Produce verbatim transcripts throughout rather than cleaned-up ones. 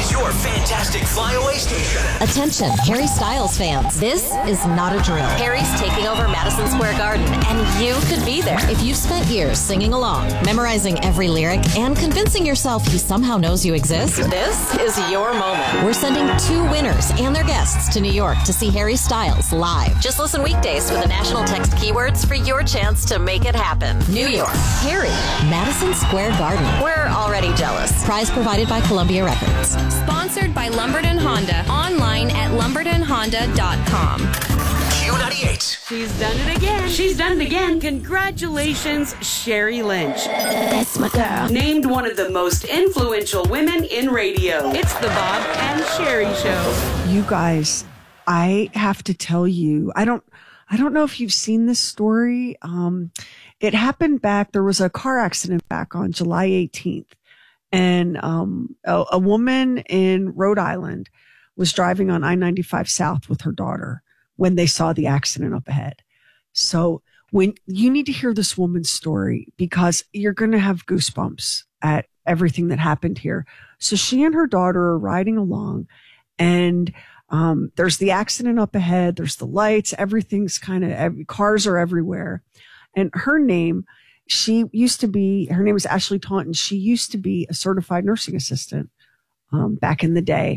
is your fantastic flyaway station. Attention, Harry Styles fans. This is not a drill. Harry's taking over Madison Square Garden, and you could be there. If you've spent years singing along, memorizing every lyric, and convincing yourself he somehow knows you exist, this is your moment. We're sending two winners and their guests to New York to see Harry Styles live. Just listen weekdays for the national text keywords for your chance to make it happen. New York, Harry, Madison Square Garden. We're already jealous. Prize provided by Columbia Records. Sponsored by Lumberton Honda. Online at lumberton honda dot com. Q ninety-eight. She's done it again. She's done it again. Congratulations, Sherry Lynch. That's my girl. Named one of the most influential women in radio. It's the Bob and Sherry Show. You guys, I have to tell you, I don't, I don't know if you've seen this story. Um, it happened back, there was a car accident back on July eighteenth. And um, a, a woman in Rhode Island was driving on I ninety-five South with her daughter when they saw the accident up ahead. So when you need to hear this woman's story, because you're going to have goosebumps at everything that happened here. So she and her daughter are riding along, and um, there's the accident up ahead. There's the lights. Everything's kind of, cars are everywhere. And her name, she used to be, her name was Ashley Taunton. She used to be a certified nursing assistant um, back in the day.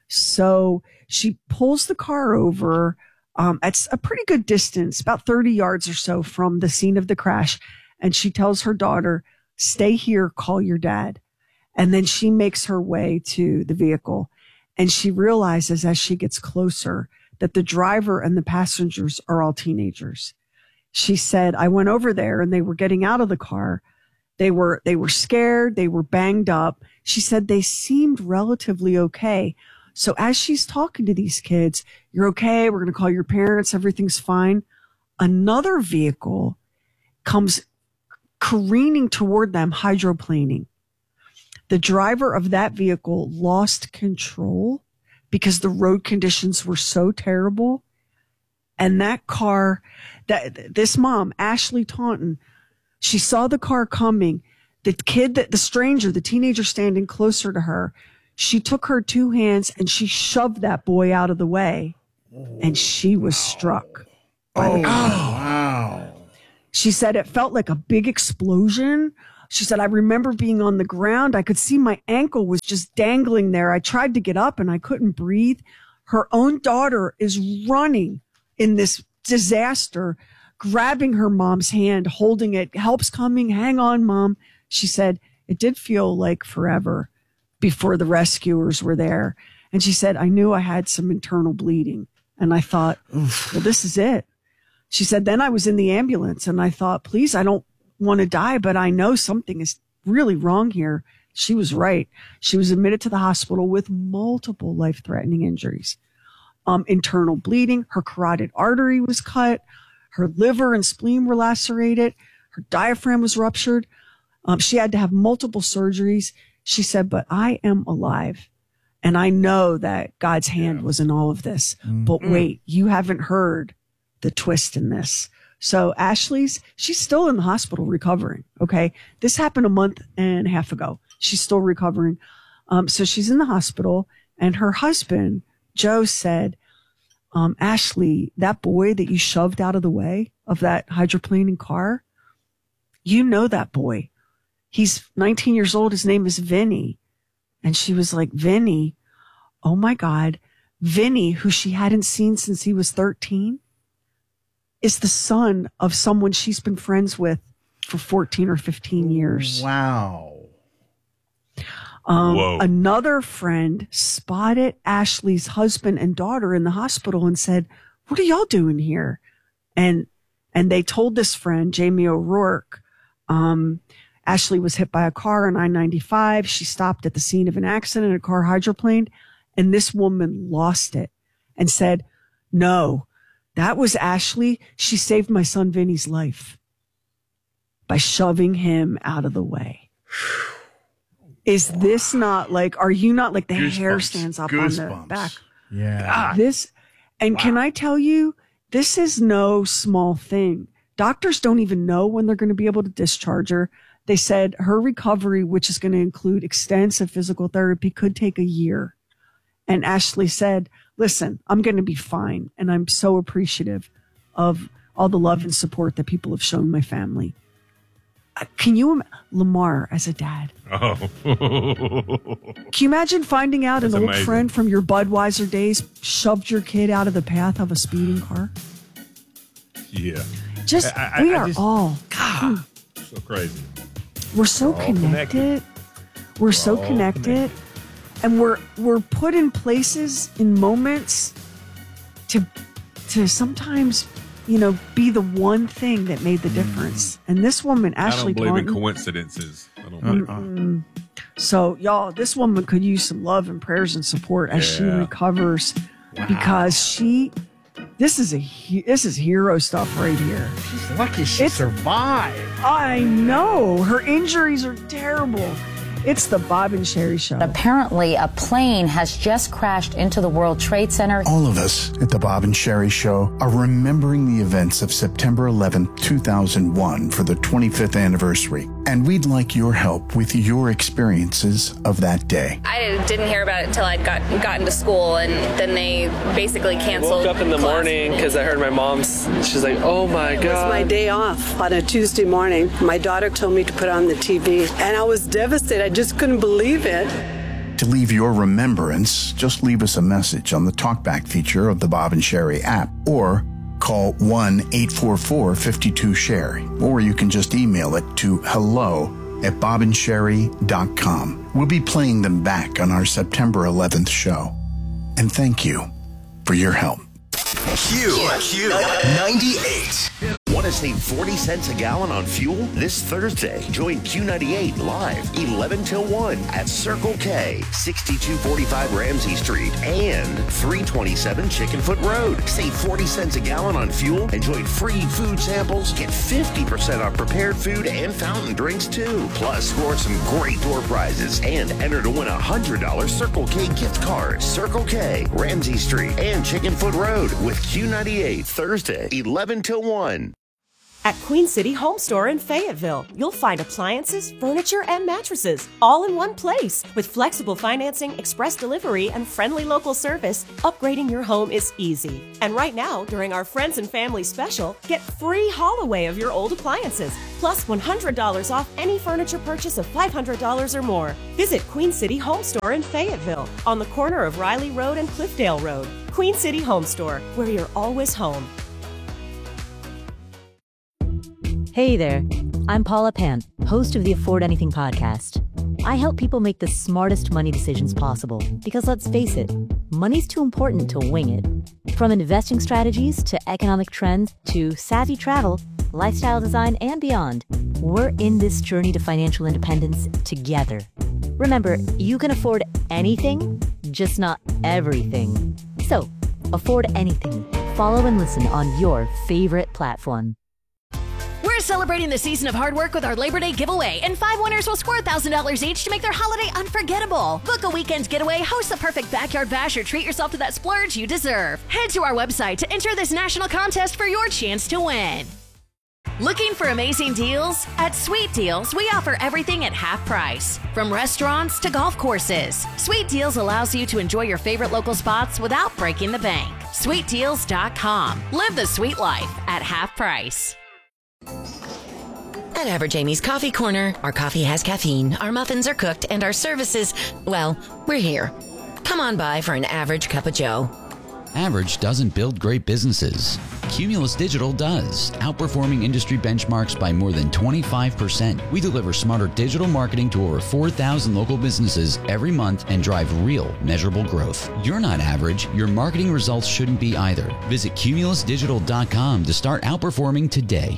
So she pulls the car over um, at a pretty good distance, about thirty yards or so from the scene of the crash. And she tells her daughter, stay here, call your dad. And then she makes her way to the vehicle. And she realizes as she gets closer that the driver and the passengers are all teenagers. She said, I went over there and they were getting out of the car. They were, they were scared. They were banged up. She said they seemed relatively okay. So as she's talking to these kids, you're okay. We're going to call your parents. Everything's fine. Another vehicle comes careening toward them, hydroplaning. The driver of that vehicle lost control because the road conditions were so terrible. And that car, that this mom, Ashley Taunton, she saw the car coming. The kid, that the stranger, the teenager standing closer to her, she took her two hands and she shoved that boy out of the way, and she was struck. By Oh, the car. wow. She said it felt like a big explosion. She said, I remember being on the ground. I could see my ankle was just dangling there. I tried to get up and I couldn't breathe. Her own daughter is running in this disaster, grabbing her mom's hand, holding it. Help's coming. Hang on, Mom. She said, it did feel like forever before the rescuers were there. And she said, I knew I had some internal bleeding. And I thought, well, this is it. She said, then I was in the ambulance and I thought, please, I don't want to die, but I know something is really wrong here. She was right. She was admitted to the hospital with multiple life-threatening injuries. Um, internal bleeding. Her carotid artery was cut. Her liver and spleen were lacerated. Her diaphragm was ruptured. Um, she had to have multiple surgeries. She said, but I am alive. And I know that God's hand was in all of this. Mm-hmm. But wait, you haven't heard the twist in this. So Ashley's, she's still in the hospital recovering. Okay. This happened a month and a half ago. She's still recovering. Um, so she's in the hospital, and her husband, Joe, said, um, Ashley, that boy that you shoved out of the way of that hydroplaning car, you know that boy. He's nineteen years old. His name is Vinny. And she was like, Vinny, oh my God, Vinny, who she hadn't seen since he was thirteen, is the son of someone she's been friends with for fourteen or fifteen years. Wow. Um, Whoa. Another friend spotted Ashley's husband and daughter in the hospital and said, what are y'all doing here? And, and they told this friend, Jamie O'Rourke, um, Ashley was hit by a car on I ninety-five. She stopped at the scene of an accident. A car hydroplaned, and this woman lost it and said, no, that was Ashley. She saved my son Vinny's life by shoving him out of the way. Is this not like, are you not like the Goosebumps. hair stands up Goosebumps. on the back? Yeah. God, this, and Wow. can I tell you, this is no small thing. Doctors don't even know when they're going to be able to discharge her. They said her recovery, which is going to include extensive physical therapy, could take a year. And Ashley said, listen, I'm going to be fine. And I'm so appreciative of all the love and support that people have shown my family. Uh, can you, im- Lamar as a dad? Oh. Can you imagine finding out That's an old amazing. friend from your Budweiser days shoved your kid out of the path of a speeding car? Yeah. Just, I- I- we I are just- all, God, so crazy. we're so We're all connected. connected. We're, so all connected. connected. And we're, we're put in places, in moments to, to sometimes, you know, be the one thing that made the difference. And this woman, I Ashley don't believe in Taunton, coincidences. I don't believe Mm-mm. So, y'all, this woman could use some love and prayers and support as she Yeah. recovers, because she, this is a he- this is hero stuff right here. She's lucky she It's- survived. I know her injuries are terrible. It's the Bob and Sherry Show. Apparently, a plane has just crashed into the World Trade Center. All of us at the Bob and Sherry Show are remembering the events of September eleventh, two thousand one for the twenty-fifth anniversary. And we'd like your help with your experiences of that day. I didn't hear about it until I'd got, gotten to school, and then they basically canceled. I woke up in the class. morning because I heard my mom's, she's like, oh my It was God. my day off on a Tuesday morning. My daughter told me to put on the T V, and I was devastated. I just couldn't believe it. To leave your remembrance, just leave us a message on the TalkBack feature of the Bob and Sherry app, or call one eight four four, five two, Sherry, or you can just email it to hello at bob and sherry dot com. We'll be playing them back on our September eleventh show. And thank you for your help. Q, Q ninety-eight. Want to save forty cents a gallon on fuel? This Thursday, join Q ninety-eight live eleven till one at Circle K, sixty-two forty-five Ramsey Street and three twenty-seven Chickenfoot Road. Save forty cents a gallon on fuel, enjoy free food samples, get fifty percent off prepared food and fountain drinks too. Plus, score some great door prizes and enter to win a one hundred dollars Circle K gift card. Circle K, Ramsey Street and Chickenfoot Road with Q ninety-eight Thursday, eleven till one. At Queen City Home Store in Fayetteville, you'll find appliances, furniture, and mattresses all in one place. With flexible financing, express delivery, and friendly local service, upgrading your home is easy. And right now, during our Friends and Family special, get free haul away of your old appliances, plus one hundred dollars off any furniture purchase of five hundred dollars or more. Visit Queen City Home Store in Fayetteville, on the corner of Riley Road and Cliffdale Road. Queen City Home Store, where you're always home. Hey there, I'm Paula Pan, host of the Afford Anything podcast. I help people make the smartest money decisions possible because, let's face it, money's too important to wing it. From investing strategies to economic trends to savvy travel, lifestyle design, and beyond, we're in this journey to financial independence together. Remember, you can afford anything, just not everything. So, afford anything. Follow and listen on your favorite platform. We're celebrating the season of hard work with our Labor Day giveaway, and five winners will score one thousand dollars each to make their holiday unforgettable. Book a weekend getaway, host the perfect backyard bash, or treat yourself to that splurge you deserve. Head to our website to enter this national contest for your chance to win. Looking for amazing deals? At Sweet Deals, we offer everything at half price. From restaurants to golf courses, Sweet Deals allows you to enjoy your favorite local spots without breaking the bank. sweet deals dot com. Live the sweet life at half price. At Average Amy's Coffee Corner, our coffee has caffeine, our muffins are cooked, and our services, well, we're here. Come on by for an average cup of joe. Average doesn't build great businesses. Cumulus Digital does, outperforming industry benchmarks by more than twenty-five percent. We deliver smarter digital marketing to over four thousand local businesses every month and drive real, measurable growth. You're not average. Your marketing results shouldn't be either. Visit cumulus digital dot com to start outperforming today.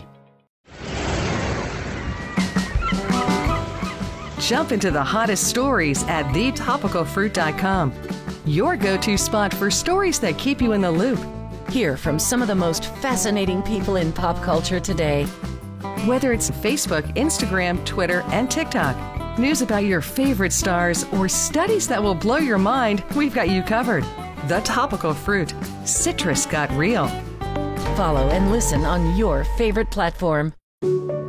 Jump into the hottest stories at the topical fruit dot com. Your go-to spot for stories that keep you in the loop. Hear from some of the most fascinating people in pop culture today. Whether it's Facebook, Instagram, Twitter, and TikTok, news about your favorite stars, or studies that will blow your mind, we've got you covered. The Topical Fruit. Citrus got real. Follow and listen on your favorite platform.